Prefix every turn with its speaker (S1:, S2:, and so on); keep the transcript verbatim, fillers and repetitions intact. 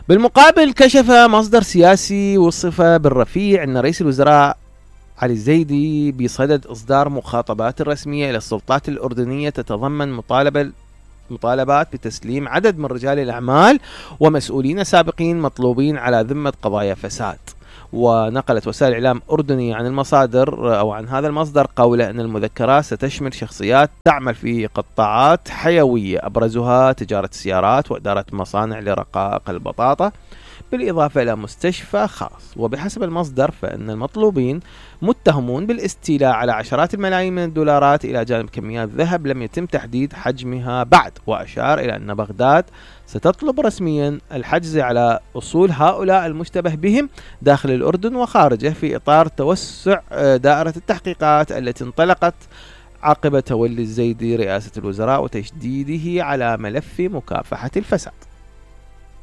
S1: بالمقابل كشف مصدر سياسي وصف بالرفيع أن رئيس الوزراء علي الزيدي بصدد إصدار مخاطبات رسمية إلى السلطات الأردنية تتضمن مطالبة مطالبات بتسليم عدد من رجال الأعمال ومسؤولين سابقين مطلوبين على ذمة قضايا فساد. ونقلت وسائل إعلام أردنية عن المصادر أو عن هذا المصدر قوله أن المذكرات ستشمل شخصيات تعمل في قطاعات حيوية أبرزها تجارة السيارات وإدارة مصانع لرقائق البطاطا، بالإضافة إلى مستشفى خاص. وبحسب المصدر فإن المطلوبين متهمون بالاستيلاء على عشرات الملايين من الدولارات إلى جانب كميات ذهب لم يتم تحديد حجمها بعد. وأشار إلى أن بغداد ستطلب رسميا الحجز على أصول هؤلاء المشتبه بهم داخل الأردن وخارجه في إطار توسع دائرة التحقيقات التي انطلقت عقب تولي الزيدي رئاسة الوزراء وتشديده على ملف مكافحة الفساد.